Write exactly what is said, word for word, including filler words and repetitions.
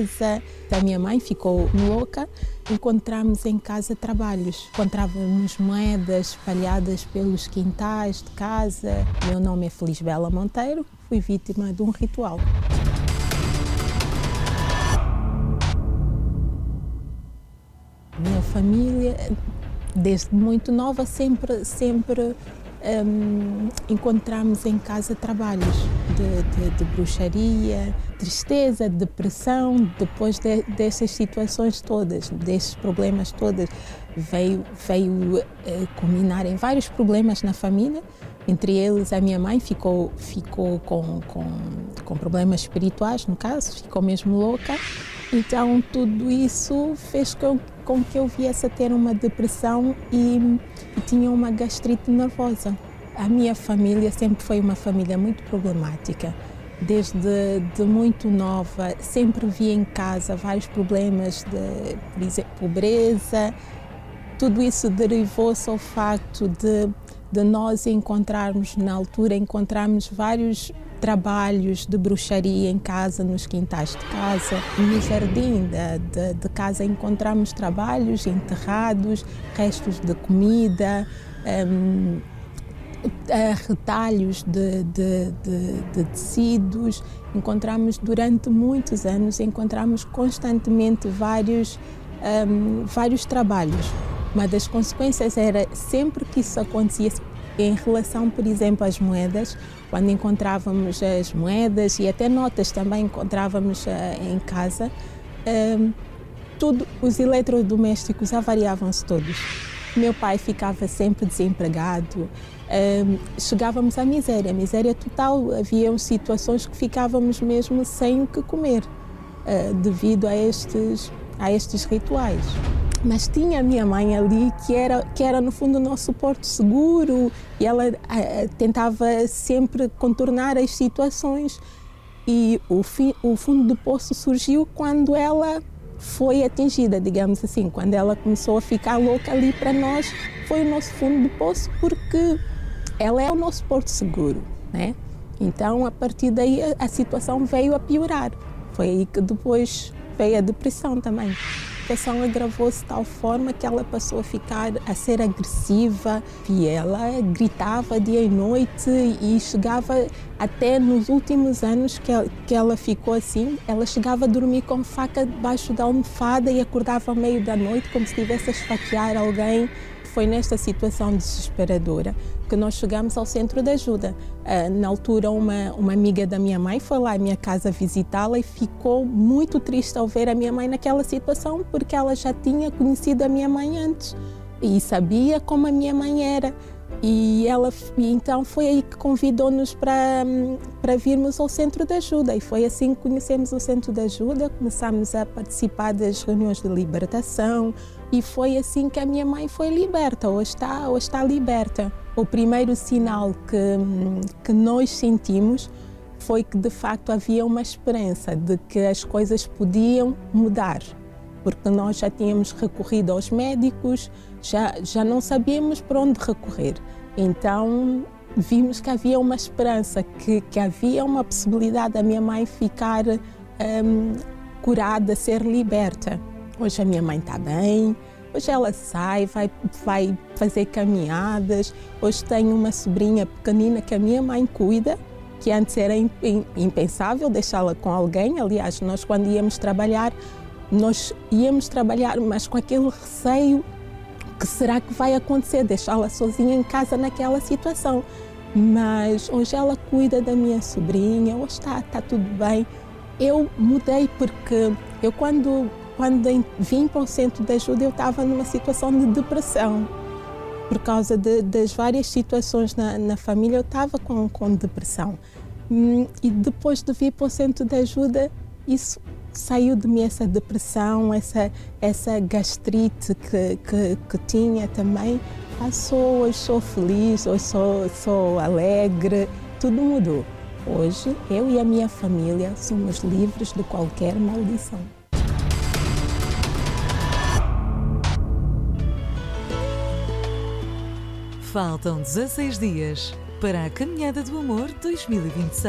pobreza. A minha mãe ficou louca. Encontramos em casa trabalhos. Encontrávamos moedas espalhadas pelos quintais de casa. Meu nome é Felisbela Monteiro. Fui vítima de um ritual. Minha família, desde muito nova, sempre, sempre um, encontramos em casa trabalhos de, de, de bruxaria, tristeza, depressão. Depois de, dessas situações todas, desses problemas todos, veio, veio uh, culminar em vários problemas na família. Entre eles, a minha mãe ficou, ficou com, com, com problemas espirituais, no caso, ficou mesmo louca. Então, tudo isso fez com, com que eu viesse a ter uma depressão e, e tinha uma gastrite nervosa. A minha família sempre foi uma família muito problemática. Desde de muito nova, sempre via em casa vários problemas de, por exemplo, pobreza. Tudo isso derivou-se ao facto de, de nós encontrarmos, na altura, encontrarmos vários trabalhos de bruxaria em casa, nos quintais de casa. No jardim de, de, de casa encontramos trabalhos enterrados, restos de comida, um, retalhos de, de, de, de tecidos. Encontramos durante muitos anos, encontramos constantemente vários, um, vários trabalhos. Uma das consequências era, sempre que isso acontecia, em relação, por exemplo, às moedas, quando encontrávamos as moedas e até notas também encontrávamos uh, em casa, uh, tudo, os eletrodomésticos avariavam-se todos. Meu pai ficava sempre desempregado, uh, chegávamos à miséria, miséria total. Havia situações que ficávamos mesmo sem o que comer, uh, devido a estes, a estes rituais. Mas tinha a minha mãe ali, que era, que era no fundo o nosso porto seguro, e ela a, tentava sempre contornar as situações. E o, fi, o fundo do poço surgiu quando ela foi atingida, digamos assim, quando ela começou a ficar louca ali para nós. Foi o nosso fundo do poço, porque ela é o nosso porto seguro, né? Então, a partir daí, a, a situação veio a piorar. Foi aí que depois veio a depressão também. A situação agravou-se de tal forma que ela passou a ficar, a ser agressiva, e ela gritava dia e noite, e chegava até nos últimos anos que ela, que ela ficou assim, ela chegava a dormir com faca debaixo da almofada e acordava ao meio da noite como se estivesse a esfaquear alguém. Foi nesta situação desesperadora que nós chegamos ao centro de ajuda. Na altura, uma, uma amiga da minha mãe foi lá à minha casa visitá-la e ficou muito triste ao ver a minha mãe naquela situação, porque ela já tinha conhecido a minha mãe antes e sabia como a minha mãe era. E ela, então foi aí que convidou-nos para, para virmos ao centro de ajuda, e foi assim que conhecemos o centro de ajuda. Começámos a participar das reuniões de libertação, e foi assim que a minha mãe foi liberta, ou está, ou está liberta. O primeiro sinal que, que nós sentimos foi que de facto havia uma esperança de que as coisas podiam mudar, porque nós já tínhamos recorrido aos médicos, já, já não sabíamos para onde recorrer. Então vimos que havia uma esperança, que, que havia uma possibilidade da minha mãe ficar um, curada, ser liberta. Hoje a minha mãe está bem, hoje ela sai, vai, vai fazer caminhadas. Hoje tenho uma sobrinha pequenina que a minha mãe cuida, que antes era impensável deixá-la com alguém. Aliás, nós quando íamos trabalhar, nós íamos trabalhar, mas com aquele receio, que será que vai acontecer, deixá-la sozinha em casa naquela situação. Mas hoje ela cuida da minha sobrinha, hoje está, está tudo bem. Eu mudei porque eu quando, quando vim para o centro de ajuda, eu estava numa situação de depressão. Por causa de, das várias situações na, na família, eu estava com, com depressão. E depois de vir para o centro de ajuda, isso saiu de mim, essa depressão, essa, essa gastrite que, que, que tinha também. Passou, hoje sou feliz, hoje sou, sou alegre, tudo mudou. Hoje, eu e a minha família somos livres de qualquer maldição. Faltam dezasseis dias para a Caminhada do Amor dois mil e vinte e seis.